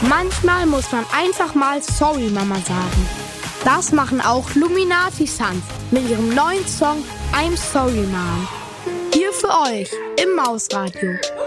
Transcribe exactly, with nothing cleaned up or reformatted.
Manchmal muss man einfach mal Sorry Mama sagen. Das machen auch Luminati Sons mit ihrem neuen Song I'm Sorry Mom. Hier für euch im Mausradio.